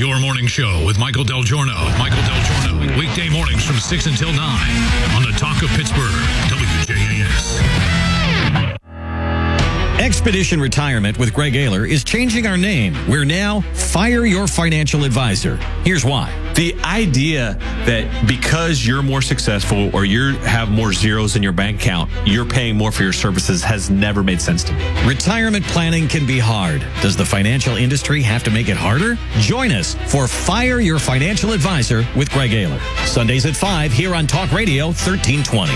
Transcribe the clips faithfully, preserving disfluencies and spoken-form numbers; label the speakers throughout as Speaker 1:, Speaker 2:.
Speaker 1: Your Morning Show with Michael Del Giorno. Michael Del Giorno. Weekday mornings from six until nine on the Talk of Pittsburgh, W J A S.
Speaker 2: Expedition Retirement with Greg Ayler is changing our name. We're now Fire Your Financial Advisor. Here's why.
Speaker 3: The idea that because you're more successful or you have more zeros in your bank account, you're paying more for your services has never made sense to me.
Speaker 2: Retirement planning can be hard. Does the financial industry have to make it harder? Join us for Fire Your Financial Advisor with Greg Ayler. Sundays at five here on Talk Radio thirteen twenty.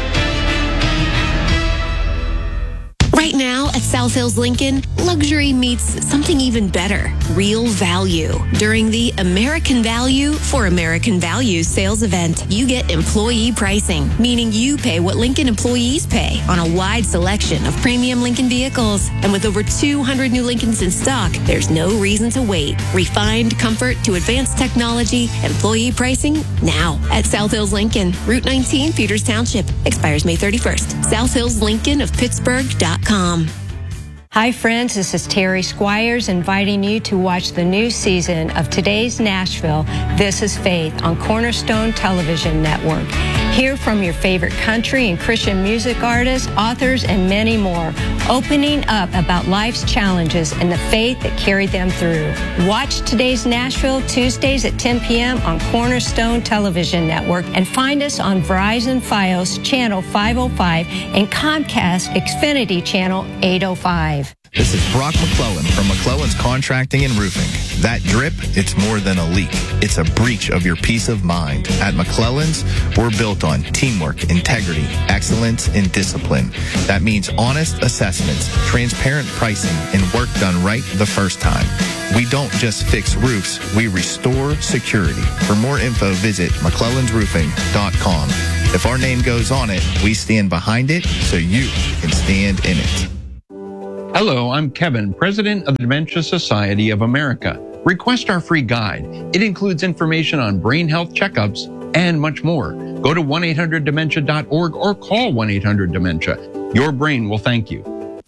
Speaker 4: Right now at South Hills Lincoln, luxury meets something even better, real value. During the American Value for American Values sales event, you get employee pricing, meaning you pay what Lincoln employees pay on a wide selection of premium Lincoln vehicles. And with over two hundred new Lincolns in stock, there's no reason to wait. Refined comfort to advanced technology, employee pricing now at South Hills Lincoln, Route nineteen, Peters Township. Expires May thirty-first. South Hills Lincoln of Pittsburgh dot com.
Speaker 5: Hi friends, this is Terry Squires inviting you to watch the new season of Today's Nashville, This is Faith on Cornerstone Television Network. Hear from your favorite country and Christian music artists, authors, and many more, opening up about life's challenges and the faith that carried them through. Watch Today's Nashville Tuesdays at ten p.m. on Cornerstone Television Network and find us on Verizon Fios Channel five oh five and Comcast Xfinity Channel eight oh five.
Speaker 6: This is Brock McClellan from McClellan's Contracting and Roofing. That drip, it's more than a leak. It's a breach of your peace of mind. At McClellan's, we're built on teamwork, integrity, excellence, and discipline. That means honest assessments, transparent pricing, and work done right the first time. We don't just fix roofs, we restore security. For more info, visit McClellans Roofing dot com. If our name goes on it, we stand behind it so you can stand in it.
Speaker 7: Hello, I'm Kevin, President of the Dementia Society of America. Request our free guide. It includes information on brain health checkups and much more. Go to one eight hundred dementia dot org or call one eight hundred dementia. Your brain will thank you.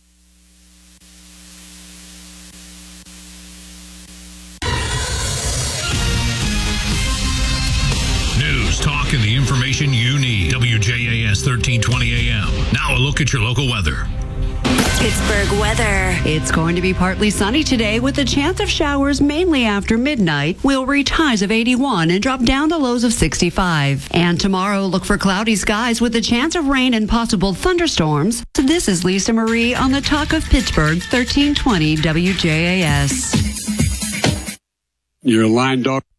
Speaker 1: News, talk, and the information you need. W J A S thirteen twenty A M. Now a look at your local weather.
Speaker 8: Pittsburgh weather. It's going to be partly sunny today with a chance of showers mainly after midnight. We'll reach highs of eighty-one and drop down to lows of sixty-five. And tomorrow, look for cloudy skies with a chance of rain and possible thunderstorms. So this is Lisa Marie on the Talk of Pittsburgh, thirteen twenty W J A S.
Speaker 9: Your line dog.